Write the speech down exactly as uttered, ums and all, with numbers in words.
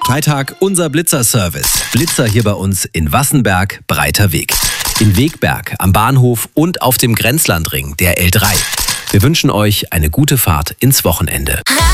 Freitag unser Blitzer-Service. Blitzer hier bei uns in Wassenberg, Breiter Weg. In Wegberg, am Bahnhof und auf dem Grenzlandring, der L drei. Wir wünschen euch eine gute Fahrt ins Wochenende.